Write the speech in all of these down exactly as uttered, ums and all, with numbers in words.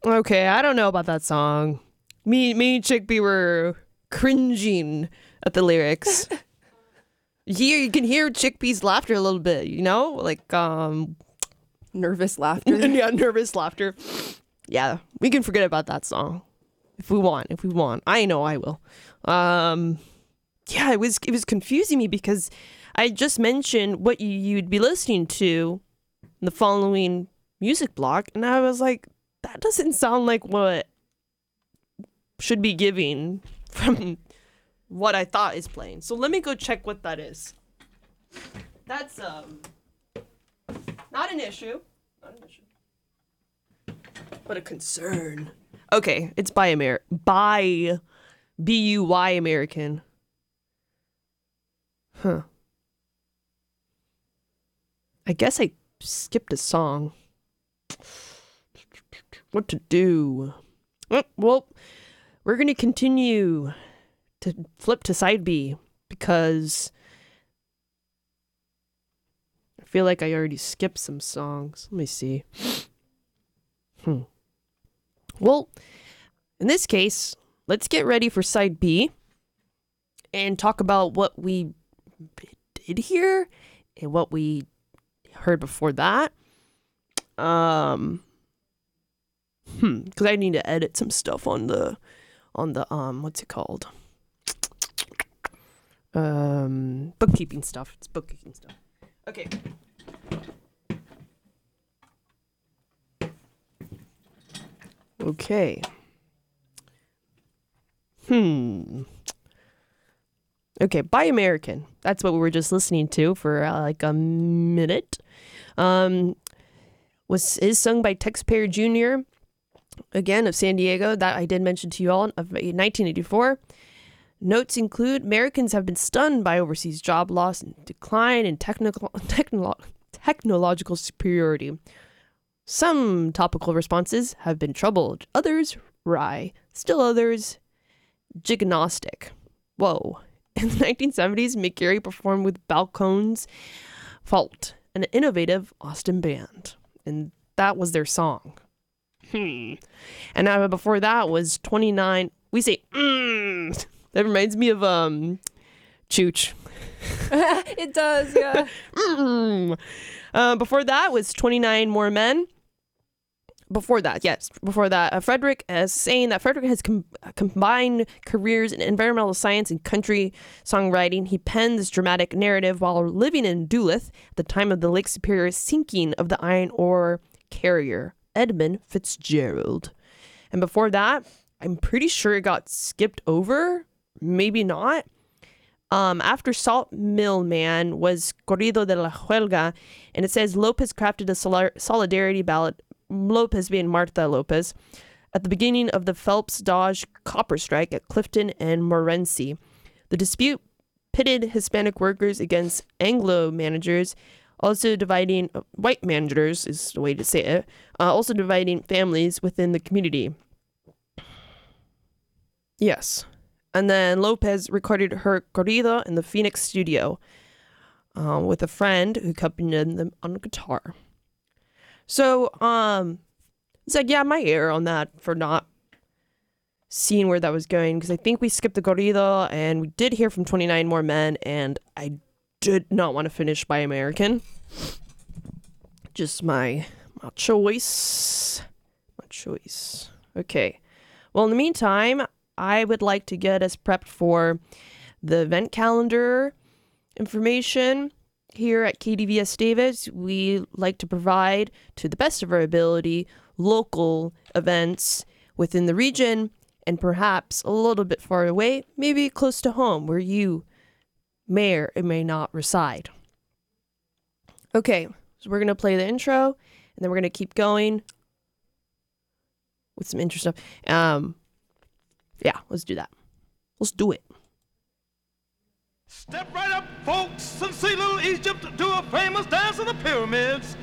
Okay, I don't know about that song. Me, me and Chick B were cringing at the lyrics. Here you can hear Chick B's laughter a little bit, you know, like um, Nervous laughter. yeah, nervous laughter. Yeah, we can forget about that song if we want. If we want, I know I will. Um, yeah, it was it was confusing me because I just mentioned what you, you'd be listening to in the following music block, and I was like, that doesn't sound like what should be giving from what I thought is playing. So let me go check what that is. That's um not an issue. Not an issue. But a concern. Okay, it's by Amer by B U Y American. Huh. I guess I skipped a song. What to do? Oh, well, we're going to continue to flip to side B because I feel like I already skipped some songs. Let me see. Hmm. Well, in this case, let's get ready for side B and talk about what we did here and what we heard before that. Um, hmm, because I need to edit some stuff on the, on the um, what's it called? Um, bookkeeping stuff. It's bookkeeping stuff. Okay. Okay. Hmm. Okay, by American. That's what we were just listening to for uh, like a minute. Um, was is sung by Tex Perry Junior Again of San Diego. That I did mention to you all of nineteen eighty-four. Notes include Americans have been stunned by overseas job loss and decline in technical technolo- technological superiority. Some topical responses have been troubled. Others wry. Still others gignostic. Whoa. In the nineteen seventies, McGarry performed with Balcones Fault, an innovative Austin band. And that was their song. Hmm. And now before that was twenty-nine. We say, mmm. That reminds me of um, Chooch. It does, yeah. mm. uh, before that was twenty-nine More Men. Before that, yes, before that, uh, Frederick is saying that Frederick has com- combined careers in environmental science and country songwriting. He penned this dramatic narrative while living in Duluth at the time of the Lake Superior sinking of the iron ore carrier, Edmund Fitzgerald. And before that, I'm pretty sure it got skipped over, maybe not. Um, after Salt Mill Man was Corrido de la Huelga, and it says Lopez crafted a sol- solidarity ballad, Lopez being Martha Lopez, at the beginning of the Phelps-Dodge copper strike at Clifton and Morenci. The dispute pitted Hispanic workers against Anglo managers, also dividing, uh, white managers is the way to say it, uh, also dividing families within the community. Yes. And then Lopez recorded her corrido in the Phoenix studio uh, with a friend who accompanied them on guitar. So, um, it's like, yeah, my error on that for not seeing where that was going, because I think we skipped the corrido, and we did hear from twenty-nine More Men, and I did not want to finish by American. Just my, my choice. My choice. Okay. Well, in the meantime, I would like to get us prepped for the event calendar information. Here at K D V S Davis, we like to provide, to the best of our ability, local events within the region and perhaps a little bit far away, maybe close to home where you may or may not reside. Okay, so we're going to play the intro and then we're going to keep going with some intro stuff. Um, yeah, let's do that. Let's do it. Step right up, folks, and see little Egypt do a famous dance of the pyramids.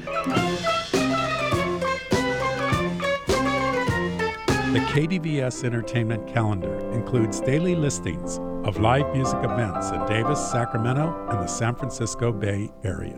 The K D V S Entertainment Calendar includes daily listings of live music events in Davis, Sacramento, and the San Francisco Bay Area.